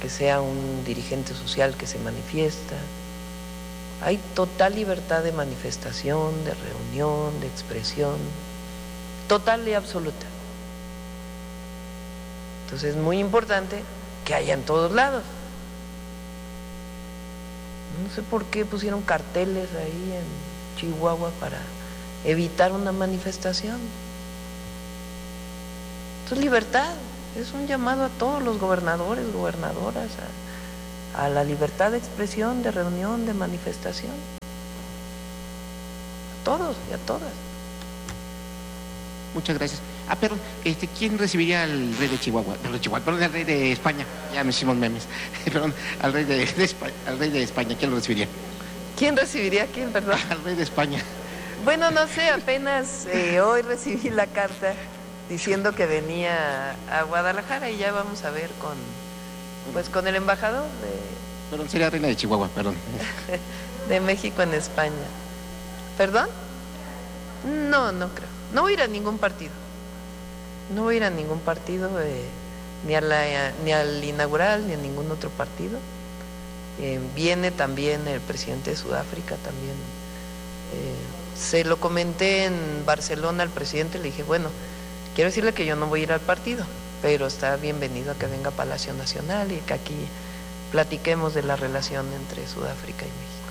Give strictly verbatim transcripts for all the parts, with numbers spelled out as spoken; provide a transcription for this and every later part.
que sea un dirigente social que se manifiesta. Hay total libertad de manifestación, de reunión, de expresión, total y absoluta. Entonces es muy importante que haya en todos lados. No sé por qué pusieron carteles ahí en Chihuahua para evitar una manifestación. Esto es libertad, es un llamado a todos los gobernadores, gobernadoras, a, a la libertad de expresión, de reunión, de manifestación. A todos y a todas. Muchas gracias. Ah, perdón, este, ¿quién recibiría al rey de Chihuahua? Perdón, Chihuahua, perdón, al rey de España. Ya nos hicimos memes. Perdón, al rey de, de España, al rey de España, ¿quién lo recibiría? ¿Quién recibiría a quién, perdón? Al rey de España. Bueno, no sé, apenas eh, hoy recibí la carta diciendo que venía a Guadalajara y ya vamos a ver con, pues, con el embajador de... Perdón, sería reina de Chihuahua, perdón. de México en España. ¿Perdón? No, no creo. No voy a ir a ningún partido. No voy a ir a ningún partido, eh, ni, a la, ni al inaugural, ni a ningún otro partido. Eh, viene también el presidente de Sudáfrica, también. Eh, se lo comenté en Barcelona al presidente, le dije, bueno, quiero decirle que yo no voy a ir al partido, pero está bienvenido a que venga a Palacio Nacional y que aquí platiquemos de la relación entre Sudáfrica y México.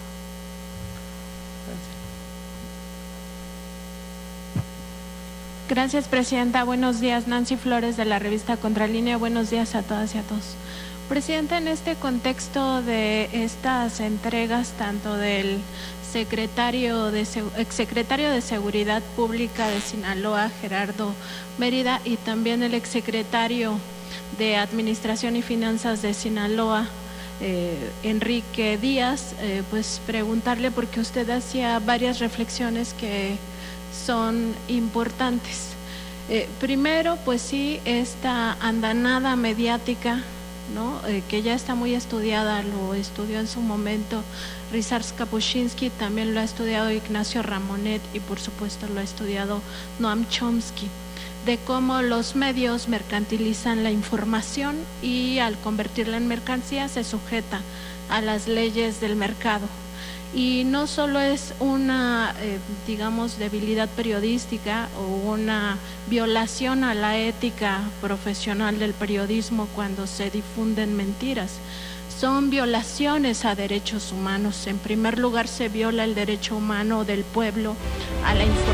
Gracias, Presidenta. Buenos días. Nancy Flores, de la revista Contralínea. Buenos días a todas y a todos. Presidenta, en este contexto de estas entregas, tanto del secretario de, exsecretario de Seguridad Pública de Sinaloa, Gerardo Mérida, y también el exsecretario de Administración y Finanzas de Sinaloa, eh, Enrique Díaz, eh, pues preguntarle, porque usted hacía varias reflexiones que son importantes. Eh, primero, pues sí, esta andanada mediática, ¿no? Eh, que ya está muy estudiada, lo estudió en su momento Ryszard Kapuscinski, también lo ha estudiado Ignacio Ramonet y por supuesto lo ha estudiado Noam Chomsky, de cómo los medios mercantilizan la información y al convertirla en mercancía se sujeta a las leyes del mercado. Y no solo es una, eh, digamos, debilidad periodística o una violación a la ética profesional del periodismo cuando se difunden mentiras, son violaciones a derechos humanos. En primer lugar, se viola el derecho humano del pueblo a la información.